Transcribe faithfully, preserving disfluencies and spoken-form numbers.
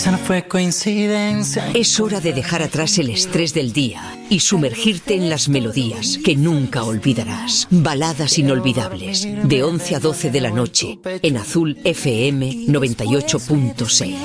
No fue coincidencia. Es hora de dejar atrás el estrés del día y sumergirte en las melodías que nunca olvidarás. Baladas inolvidables, de once a doce de la noche, en Azul F M noventa y ocho punto seis.